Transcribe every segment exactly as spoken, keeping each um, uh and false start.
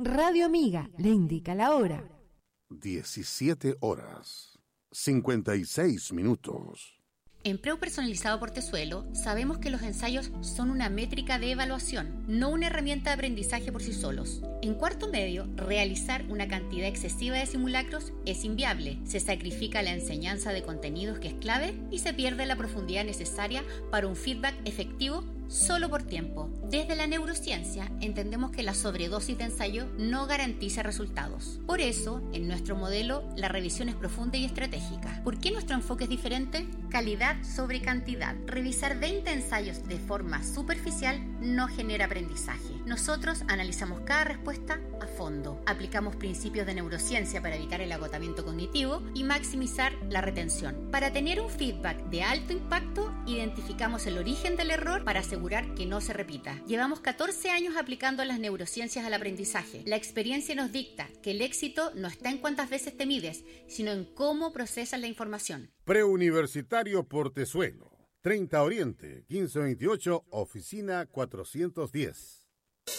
Radio Amiga le indica la hora. diecisiete horas, cincuenta y seis minutos. Empleo Personalizado Portezuelo, sabemos que los ensayos son una métrica de evaluación, no una herramienta de aprendizaje por sí solos. En cuarto medio, realizar una cantidad excesiva de simulacros es inviable. Se sacrifica la enseñanza de contenidos que es clave y se pierde la profundidad necesaria para un feedback efectivo solo por tiempo. Desde la neurociencia entendemos que la sobredosis de ensayo no garantiza resultados. Por eso, en nuestro modelo, la revisión es profunda y estratégica. ¿Por qué nuestro enfoque es diferente? Calidad sobre cantidad. Revisar veinte ensayos de forma superficial no genera aprendizaje. Nosotros analizamos cada respuesta a fondo. Aplicamos principios de neurociencia para evitar el agotamiento cognitivo y maximizar la retención. Para tener un feedback de alto impacto, identificamos el origen del error para asegurar que no se repita. Llevamos catorce años aplicando las neurociencias al aprendizaje. La experiencia nos dicta que el éxito no está en cuántas veces te mides, sino en cómo procesas la información. Preuniversitario Portezuelo, treinta Oriente, quince veintiocho, oficina cuatrocientos diez.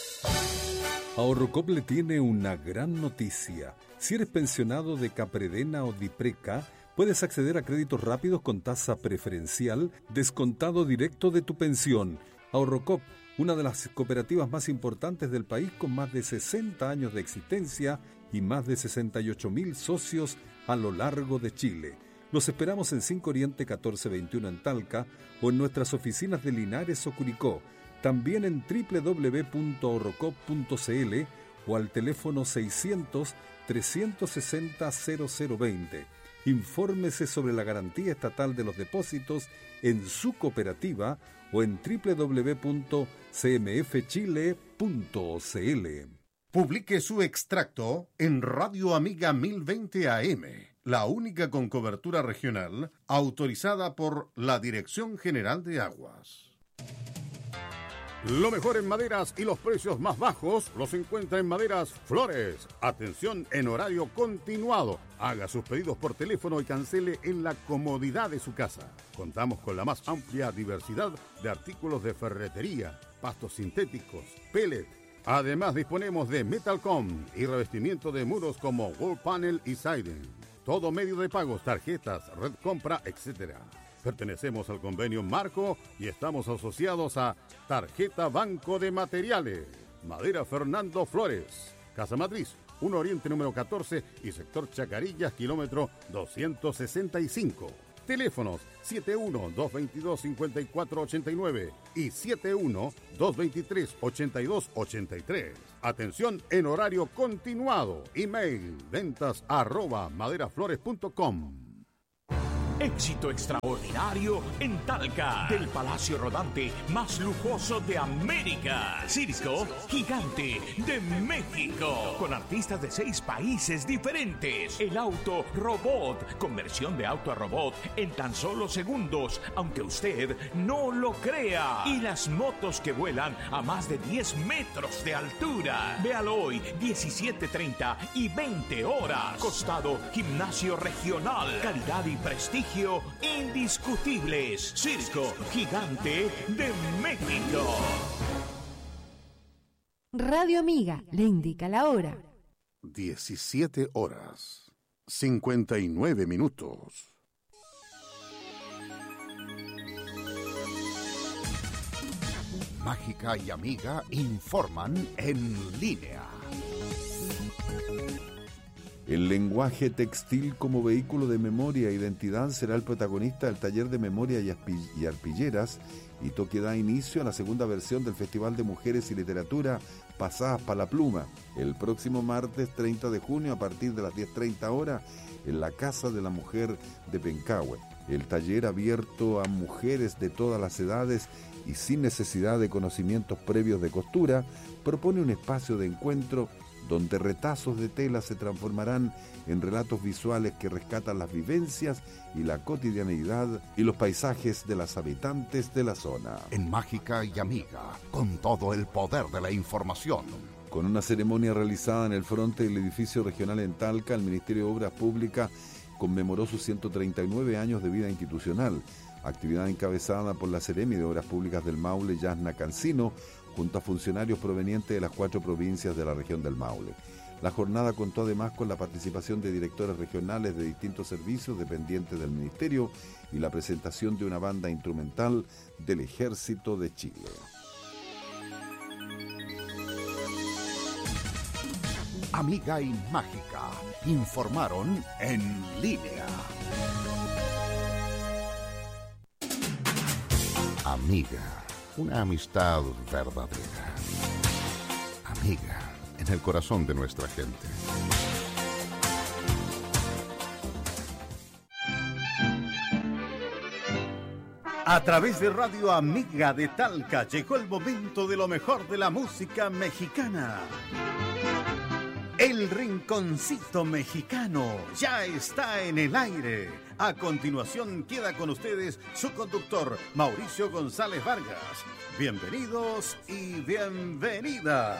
Ahorrocop le tiene una gran noticia. Si eres pensionado de Capredena o Dipreca, puedes acceder a créditos rápidos con tasa preferencial, descontado directo de tu pensión. Ahorrocop, una de las cooperativas más importantes del país con más de sesenta años de existencia y más de sesenta y ocho mil socios a lo largo de Chile. Los esperamos en cinco Oriente catorce veintiuno en Talca o en nuestras oficinas de Linares o Curicó. También en doble u doble u doble u punto ahorrocop punto c l o al teléfono seiscientos, trescientos sesenta, cero cero veinte. Infórmese sobre la garantía estatal de los depósitos en su cooperativa o en doble u doble u doble u punto c m f chile punto c l. Publique su extracto en Radio Amiga mil veinte A M, la única con cobertura regional autorizada por la Dirección General de Aguas. Lo mejor en maderas y los precios más bajos los encuentra en Maderas Flores. Atención en horario continuado. Haga sus pedidos por teléfono y cancele en la comodidad de su casa. Contamos con la más amplia diversidad de artículos de ferretería, pastos sintéticos, pellet. Además disponemos de Metalcom y revestimiento de muros como Wall Panel y Siding. Todo medio de pagos, tarjetas, red compra, etcétera. Pertenecemos al convenio Marco y estamos asociados a Tarjeta Banco de Materiales. Madera Fernando Flores. Casa Matriz, uno Oriente número catorce y sector Chacarillas, kilómetro doscientos sesenta y cinco. Teléfonos siete uno, dos veintidós, cincuenta y cuatro ochenta y nueve y siete uno, dos veintitrés, ochenta y dos ochenta y tres. Atención en horario continuado. Email ventas arroba maderaflores punto com. Éxito extraordinario en Talca, del Palacio Rodante más lujoso de América. Circo Gigante de México, con artistas de seis países diferentes. El auto robot, conversión de auto a robot en tan solo segundos, aunque usted no lo crea. Y las motos que vuelan a más de diez metros de altura. Véalo hoy, diecisiete treinta y veinte horas. Costado Gimnasio Regional. Calidad y prestigio indiscutibles. Circo Gigante de México. Radio Amiga le indica la hora. diecisiete horas, cincuenta y nueve minutos. Mágica y Amiga informan en línea. El lenguaje textil como vehículo de memoria e identidad será el protagonista del taller de memoria y, aspi- y arpilleras, hito que da inicio a la segunda versión del Festival de Mujeres y Literatura Pasadas pa' la Pluma, el próximo martes treinta de junio a partir de las diez treinta horas en la Casa de la Mujer de Pencahue. El taller, abierto a mujeres de todas las edades y sin necesidad de conocimientos previos de costura, propone un espacio de encuentro donde retazos de tela se transformarán en relatos visuales que rescatan las vivencias y la cotidianeidad y los paisajes de las habitantes de la zona. En Mágica y Amiga, con todo el poder de la información. Con una ceremonia realizada en el fronte del edificio regional en Talca, el Ministerio de Obras Públicas conmemoró sus ciento treinta y nueve años de vida institucional, actividad encabezada por la Seremi de Obras Públicas del Maule, Yasna Cancino, junto a funcionarios provenientes de las cuatro provincias de la región del Maule. La jornada contó además con la participación de directores regionales de distintos servicios dependientes del Ministerio y la presentación de una banda instrumental del Ejército de Chile. Amiga y Mágica informaron en línea. Amiga, una amistad verdadera. Amiga, en el corazón de nuestra gente. A través de Radio Amiga de Talca llegó el momento de lo mejor de la música mexicana. El Rinconcito Mexicano ya está en el aire. A continuación queda con ustedes su conductor, Mauricio González Vargas. Bienvenidos y bienvenidas.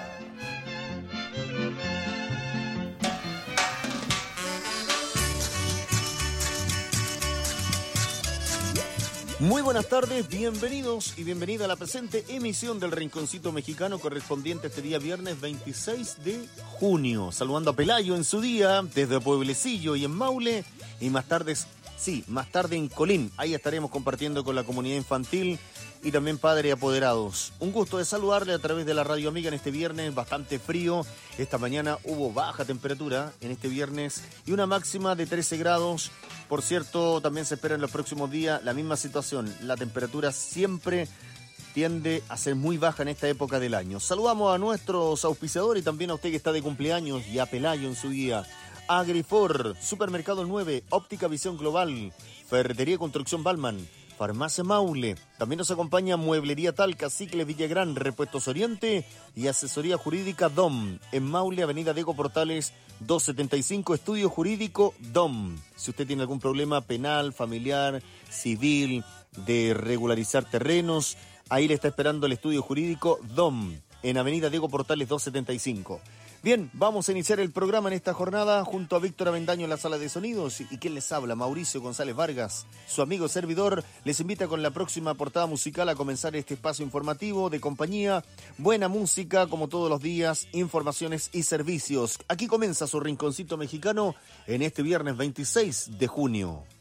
Muy buenas tardes, bienvenidos y bienvenida a la presente emisión del Rinconcito Mexicano correspondiente a este día viernes veintiséis de junio. Saludando a Pelayo en su día, desde Pueblecillo y en Maule, y más tarde, sí, más tarde en Colín. Ahí estaremos compartiendo con la comunidad infantil y también padres apoderados. Un gusto de saludarle a través de la Radio Amiga en este viernes bastante frío. Esta mañana hubo baja temperatura en este viernes y una máxima de trece grados. Por cierto, también se espera en los próximos días la misma situación. La temperatura siempre tiende a ser muy baja en esta época del año. Saludamos a nuestros auspiciadores y también a usted que está de cumpleaños y a Pelayo en su día. Agrifor, Supermercado nueve, Óptica Visión Global, Ferretería y Construcción Balman, Farmacia Maule. También nos acompaña Mueblería Talca, Cicle Villagrán, Repuestos Oriente y Asesoría Jurídica D O M. En Maule, Avenida Diego Portales doscientos setenta y cinco, Estudio Jurídico D O M. Si usted tiene algún problema penal, familiar, civil, de regularizar terrenos, ahí le está esperando el Estudio Jurídico D O M, en Avenida Diego Portales doscientos setenta y cinco. Bien, vamos a iniciar el programa en esta jornada junto a Víctor Avendaño en la sala de sonidos. ¿Y quién les habla? Mauricio González Vargas, su amigo servidor, les invita con la próxima portada musical a comenzar este espacio informativo de compañía. Buena música, como todos los días, informaciones y servicios. Aquí comienza su Rinconcito Mexicano en este viernes veintiséis de junio.